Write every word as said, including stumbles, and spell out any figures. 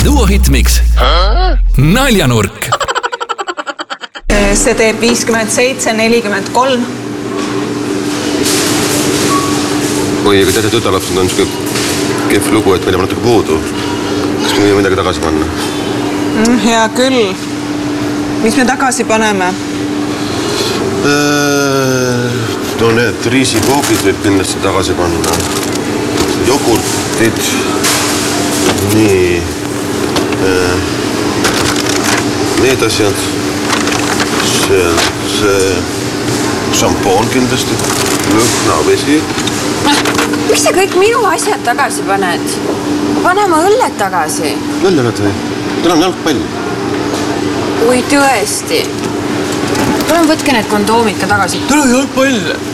Duo Hitmix Naljanurk. See teeb viiskümmend seitse nelikümmend kolm. Oi, aga teate, tütarlapsed on niisugune kehv lugu, et meil on natuke puudu. Kas me võime midagi tagasi panna? Mm, hea küll. Mis me tagasi paneme? No need riisipoogid võib kindlasti tagasi panna. Jogurtid. Nii. Need asjad. See, see šampoon kindlasti. Lõhnavesi. Miks sa kõik minu asjad tagasi paned? Pane oma õlled tagasi. Õllevad või? Täna on jalgpall. Oi tõesti. Palun võtke need kondoomid ka tagasi. Täna on jalgpall.